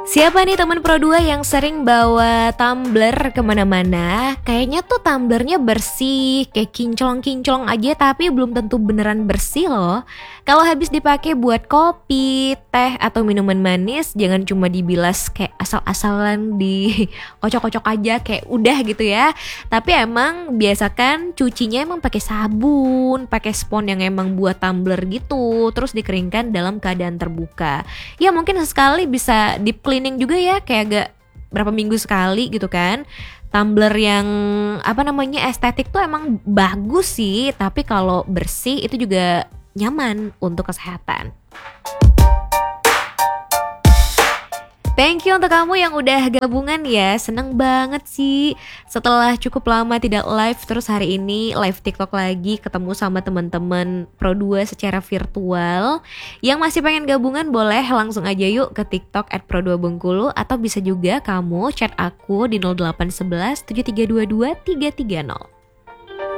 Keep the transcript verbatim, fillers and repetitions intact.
Siapa nih teman Pro dua yang sering bawa tumbler kemana-mana? Kayaknya tuh tumblernya bersih, kayak kinclong-kinclong aja tapi belum tentu beneran bersih loh. Kalau habis dipakai buat kopi, teh, atau minuman manis, jangan cuma dibilas kayak asal-asalan dikocok-kocok aja kayak udah gitu ya. Tapi emang biasakan cucinya emang pakai sabun, pakai spons yang emang buat tumbler gitu, terus dikeringkan dalam keadaan terbuka. Ya mungkin sesekali bisa deep cleaning juga ya, kayak agak berapa minggu sekali gitu kan. Tumbler yang apa namanya estetik tuh emang bagus sih, tapi kalau bersih itu juga nyaman untuk kesehatan. Thank you untuk kamu yang udah gabungan ya. Seneng banget sih setelah cukup lama tidak live, terus hari ini live TikTok lagi, ketemu sama teman-teman Pro dua secara virtual. Yang masih pengen gabungan boleh langsung aja yuk ke TikTok at pro dua bengkulu, atau bisa juga kamu chat aku di nol delapan satu satu tujuh tiga dua dua tiga tiga nol.